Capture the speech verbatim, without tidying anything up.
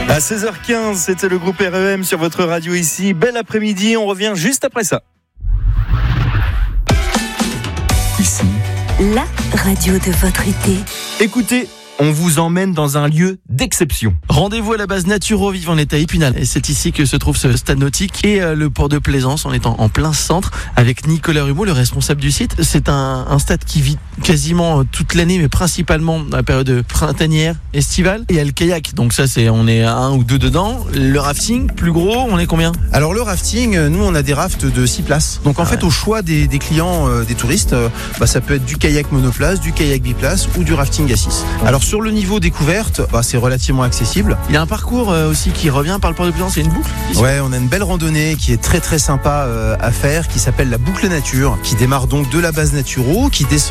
À seize heures quinze, c'était le groupe R E M sur votre radio ici. Bel après-midi, on revient juste après ça. Ici, la radio de votre été. Écoutez, on vous emmène dans un lieu d'exception. rendez-vous à la base Naturo Vivant l'état à Épinal. Et c'est ici que se trouve ce stade nautique et euh, le port de Plaisance. On est en, en plein centre avec Nicolas Rumeau, le responsable du site. C'est un, un stade qui vit quasiment toute l'année, mais principalement dans la période printanière, estivale. Il y a le kayak, donc ça c'est on est un ou deux dedans. Le rafting, plus gros, on est combien? Alors le rafting, nous on a des rafts de six places. Donc en Ah fait ouais. au choix des, des clients, euh, des touristes, euh, bah, ça peut être du kayak monoplace, du kayak biplace ou du rafting à six. Alors sur le niveau découverte, bah, c'est relativement accessible. Il y a un parcours euh, aussi qui revient par le port de Plaisance. Il y a une boucle ici. Ouais, on a une belle randonnée qui est très très sympa euh, à faire, qui s'appelle la boucle nature, qui démarre donc de la base Naturo, qui descend